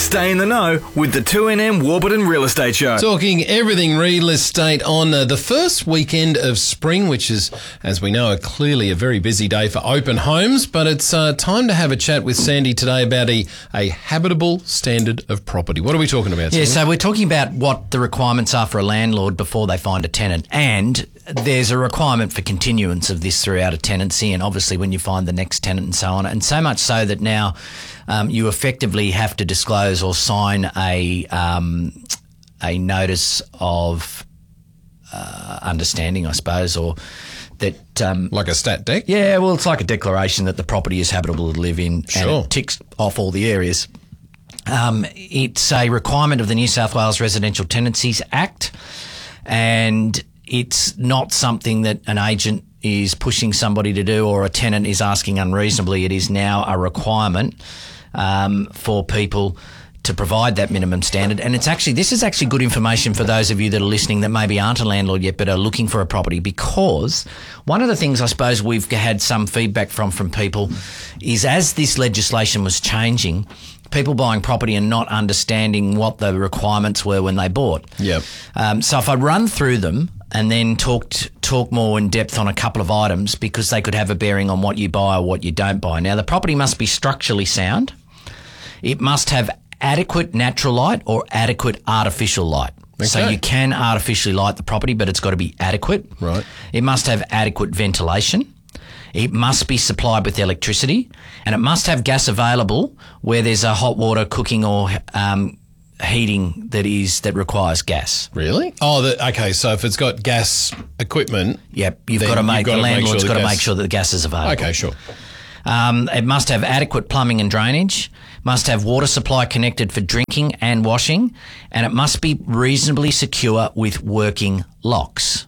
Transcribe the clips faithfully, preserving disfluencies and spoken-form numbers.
Stay in the know with the two N M Warburton Real Estate Show. Talking everything real estate on uh, the first weekend of spring, which is, as we know, clearly a very busy day for open homes. But it's uh, time to have a chat with Sandy today about a, a habitable standard of property. What are we talking about, Sandy? Yeah, so we're talking about what the requirements are for a landlord before they find a tenant. And there's a requirement for continuance of this throughout a tenancy, and obviously when you find the next tenant and so on. And so much so that now um, you effectively have to disclose or sign a um, a notice of uh, understanding, I suppose, or that... Um, like a stat dec? Yeah, well, it's like a declaration that the property is habitable to live in, Sure. and it ticks off all the areas. Um, it's a requirement of the New South Wales Residential Tenancies Act, and it's not something that an agent is pushing somebody to do or a tenant is asking unreasonably. It is now a requirement um, for people to provide that minimum standard. And it's actually, this is actually good information for those of you that are listening that maybe aren't a landlord yet but are looking for a property, because one of the things I suppose we've had some feedback from from people is as this legislation was changing, people buying property and not understanding what the requirements were when they bought. Yep. Um, so if I run through them and then talked talk more in depth on a couple of items, because they could have a bearing on what you buy or what you don't buy. Now, the property must be structurally sound. It must have adequate natural light or adequate artificial light. Okay. So you can artificially light the property, but it's got to be adequate. Right. It must have adequate ventilation. It must be supplied with electricity, and it must have gas available where there's a hot water cooking or um, heating that is that requires gas. Really? Oh, the, okay. So if it's got gas equipment, Yep, you've then got to make you've got the to make landlord's sure got the to gas- make sure that the gas is available. Okay, sure. Um, it must have adequate plumbing and drainage, must have water supply connected for drinking and washing, and it must be reasonably secure with working locks.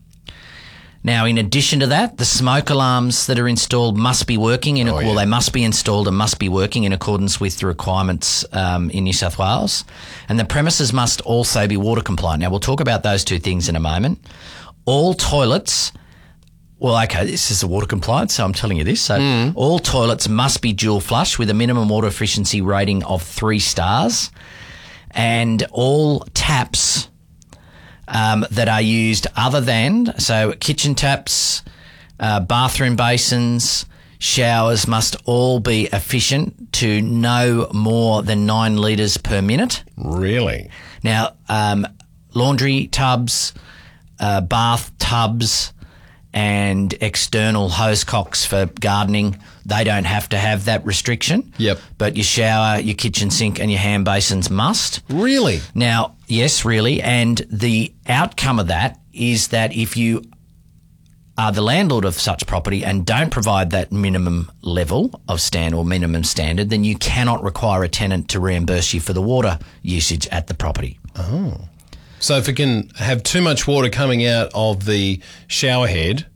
Now, in addition to that, the smoke alarms that are installed must be working in a, Oh, well, yeah. they must be installed and must be working in accordance with the requirements um, in New South Wales. And the premises must also be water compliant. Now, we'll talk about those two things in a moment. All toilets, well, okay, this is a water compliant, so I'm telling you this. So Mm. all toilets must be dual flush with a minimum water efficiency rating of three stars. And all taps Um, that are used other than, so kitchen taps, uh, bathroom basins, showers must all be efficient to no more than nine litres per minute. Really? Now, um, laundry tubs, uh, bath tubs and external hose cocks for gardening, they don't have to have that restriction. Yep. But your shower, your kitchen sink and your hand basins must. Really? Now, yes, really, and the outcome of that is that if you are the landlord of such property and don't provide that minimum level of stand or minimum standard, then you cannot require a tenant to reimburse you for the water usage at the property. Oh. So if it can have too much water coming out of the shower head,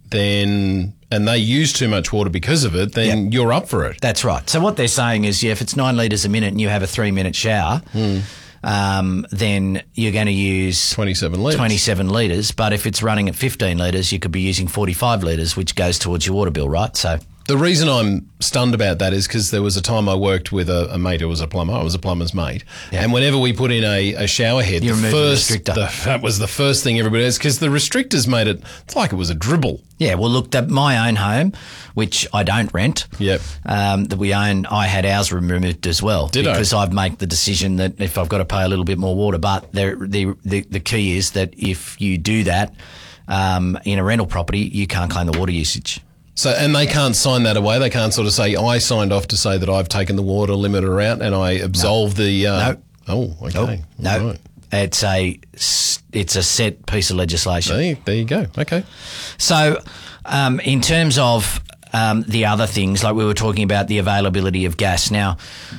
then and they use too much water because of it, then Yep. you're up for it. That's right. So what they're saying is, yeah, if it's nine litres a minute and you have a three-minute shower, Mm. um, then you're going to use twenty-seven litres. twenty-seven litres. But if it's running at fifteen litres, you could be using forty-five litres, which goes towards your water bill, right? So The reason I'm stunned about that is because there was a time I worked with a, a mate who was a plumber. I was a plumber's mate. Yeah. And whenever we put in a, a shower head, You the removed the first, restrictor. the, that was the first thing everybody does, because the restrictors made it, it's like it was a dribble. yeah, well, look, that my own home, which I don't rent, Yep. um, that we own, I had ours removed as well. Ditto. Because I've made the decision that if I've got to pay a little bit more water, but the the the, the key is that if you do that um, in a rental property, you can't claim the water usage. So, and they can't sign that away. They can't sort of say, I signed off to say that I've taken the water limiter out and I absolve the... Uh, No. Oh, okay. No, All right. it's a it's a set piece of legislation. There, there you go. Okay. So, um, in terms of um, the other things, like we were talking about the availability of gas. Now,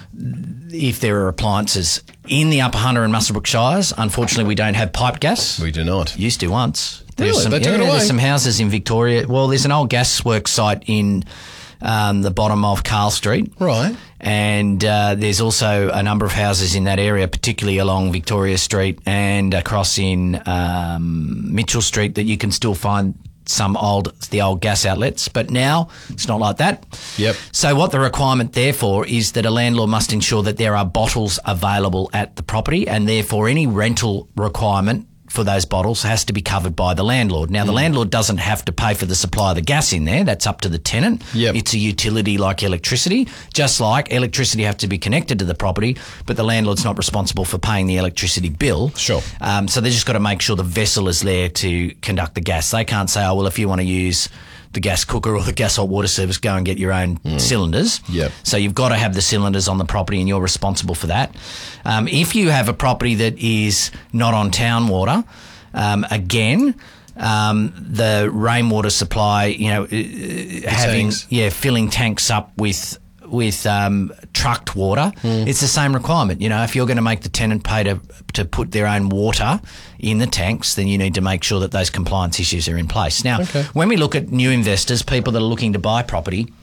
if there are appliances in the Upper Hunter and Muswellbrook Shires, unfortunately, we don't have piped gas. We do not. Used to once. There's Really? some, They took yeah, it away? There's some houses in Victoria. Well, there's an old gasworks site in um, the bottom of Carl Street. Right. And uh, there's also a number of houses in that area, particularly along Victoria Street and across in um, Mitchell Street, that you can still find some old the old gas outlets, but now it's not like that. Yep. So what the requirement therefore is that a landlord must ensure that there are bottles available at the property, and therefore any rental requirement for those bottles has to be covered by the landlord. Now, the mm. landlord doesn't have to pay for the supply of the gas in there. That's up to the tenant. Yep. It's a utility like electricity, just like electricity has to be connected to the property, but the landlord's not responsible for paying the electricity bill. Sure. Um, so they just got to make sure the vessel is there to conduct the gas. They can't say, oh, well, if you want to use the gas cooker or the gas hot water service, go and get your own mm. cylinders. Yep. So you've got to have the cylinders on the property and you're responsible for that. Um, if you have a property that is not on town water, um, again, um, the rainwater supply, you know, uh, having, tanks. yeah, filling tanks up with with um, trucked water, mm. it's the same requirement. You know, if you're going to make the tenant pay to to put their own water in the tanks, then you need to make sure that those compliance issues are in place. Now, okay. when we look at new investors, people that are looking to buy property,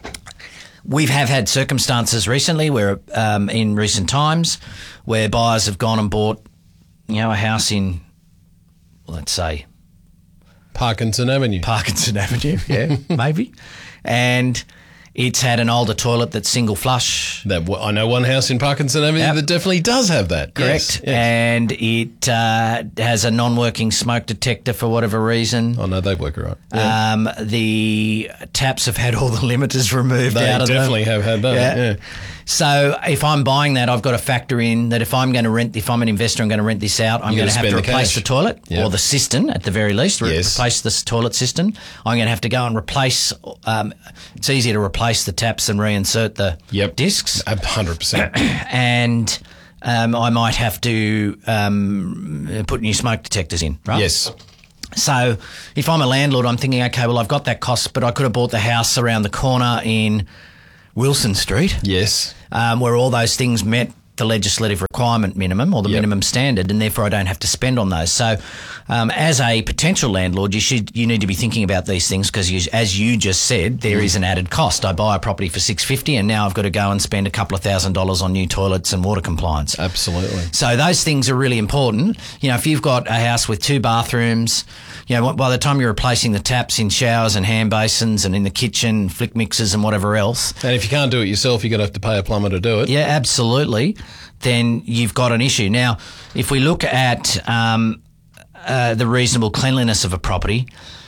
we have had circumstances recently where, um, in recent times, where buyers have gone and bought, you know, a house in, let's say, Parkinson Avenue. Parkinson Avenue, yeah, maybe, and it's had an older toilet that's single flush. That I know one house in Parkinson Avenue Yep. that definitely does have that. Correct. Yes, yes. And it uh, has a non-working smoke detector for whatever reason. Oh, no, they work all right. Yeah. Um, the taps have had all the limiters removed They out of them. definitely have had that. Yeah. Yeah. So if I'm buying that, I've got to factor in that if I'm going to rent, if I'm an investor, I'm going to rent this out, I'm You going to gotta have to spend the replace cash. the toilet Yep. or the cistern at the very least. Re- Yes. Replace this toilet cistern. I'm going to have to go and replace. Um, it's easier to replace the taps than reinsert the Yep. discs. one hundred percent. And um, I might have to um, put new smoke detectors in, right? Yes. So if I'm a landlord, I'm thinking, okay, well, I've got that cost, but I could have bought the house around the corner in Wilson Street, Yes. um, where all those things met the legislative requirement minimum or the Yep. minimum standard, and therefore I don't have to spend on those. So um, as a potential landlord, you should you need to be thinking about these things because, you, as you just said, there Mm. is an added cost. I buy a property for six hundred fifty dollars and now I've got to go and spend a couple of thousand dollars on new toilets and water compliance. Absolutely. So those things are really important. You know, if you've got a house with two bathrooms, you know, by the time you're replacing the taps in showers and hand basins and in the kitchen, flick mixers and whatever else. And if you can't do it yourself, you're going to have to pay a plumber to do it. Yeah, absolutely. Then you've got an issue. Now, if we look at um, uh, the reasonable cleanliness of a property,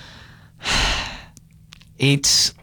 it's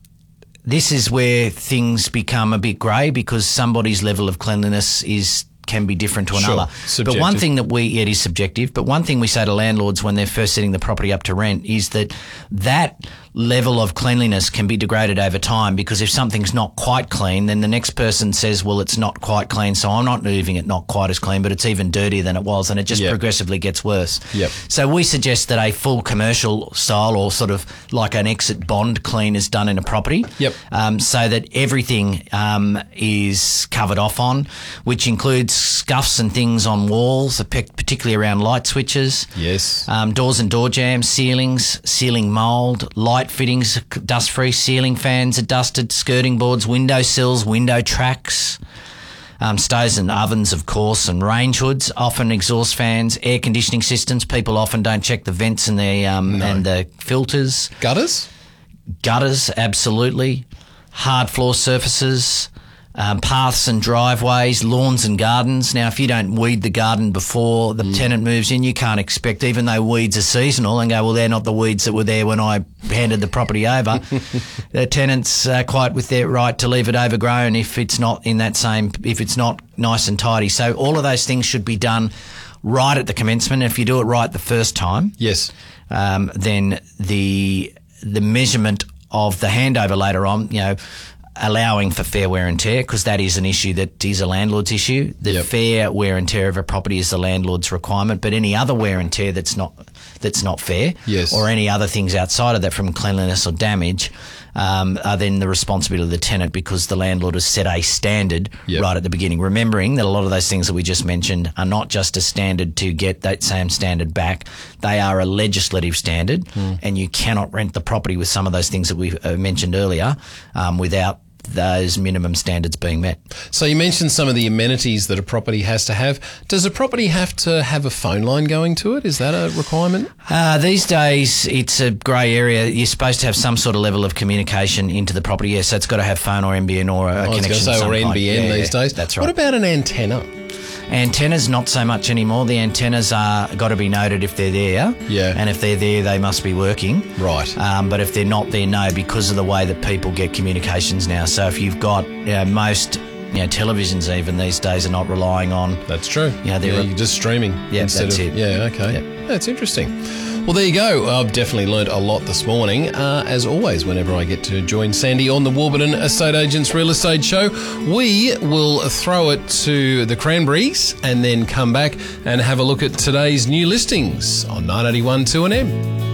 this is where things become a bit grey because somebody's level of cleanliness is can be different to Sure. another. Subjective. But one thing that we, yeah, it is subjective, but one thing we say to landlords when they're first setting the property up to rent is that that level of cleanliness can be degraded over time because if something's not quite clean, then the next person says, well, it's not quite clean, so I'm not leaving it not quite as clean, but it's even dirtier than it was, and it just Yep. progressively gets worse. Yep. So we suggest that a full commercial style or sort of like an exit bond clean is done in a property. Yep. Um, so that everything um, is covered off on, which includes scuffs and things on walls, particularly around light switches. Yes. Um, doors and door jams, ceilings, ceiling mould, light fittings, dust-free ceiling fans are dusted, skirting boards, window sills, window tracks, um, stoves and ovens, of course, and range hoods, often exhaust fans, air conditioning systems. People often don't check the vents and the um, No. and the filters. Gutters? Gutters, absolutely. Hard floor surfaces. Um, paths and driveways, lawns and gardens. Now, if you don't weed the garden before the mm. tenant moves in, you can't expect, even though weeds are seasonal, and go, well, they're not the weeds that were there when I handed the property over. The tenant's uh, quite with their right to leave it overgrown if it's not in that same, if it's not nice and tidy. So all of those things should be done right at the commencement. If you do it right the first time, Yes. um, then the the measurement of the handover later on, you know, allowing for fair wear and tear, because that is an issue that is a landlord's issue. The Yep. fair wear and tear of a property is the landlord's requirement, but any other wear and tear that's not that's not fair, Yes. or any other things outside of that from cleanliness or damage, um, are then the responsibility of the tenant because the landlord has set a standard Yep. right at the beginning. Remembering that a lot of those things that we just mentioned are not just a standard to get that same standard back. They are a legislative standard, Mm. and you cannot rent the property with some of those things that we uh, mentioned earlier um, without those minimum standards being met. So you mentioned some of the amenities that a property has to have. Does a property have to have a phone line going to it? Is that a requirement? Uh, these days, it's a grey area. You're supposed to have some sort of level of communication into the property. Yes, so it's got to have phone or N B N or a I was connection. going to say, of some or N B N kind. Yeah, these yeah, days. That's right. What about an antenna? Antennas, not so much anymore. The antennas are got to be noted if they're there. Yeah. And if they're there, they must be working. Right. Um, but if they're not there, no, because of the way that people get communications now. So if you've got, you know, most, you know, televisions even these days are not relying on. That's true. Yeah, they're- yeah, you're just streaming. Yeah, instead that's of, it. Yeah, okay. Yep. That's interesting. Well, there you go. I've definitely learnt a lot this morning. Uh, as always, whenever I get to join Sandy on the Warburton Estate Agents Real Estate Show, we will throw it to the Cranberries and then come back and have a look at today's new listings on nine eighty-one two N M.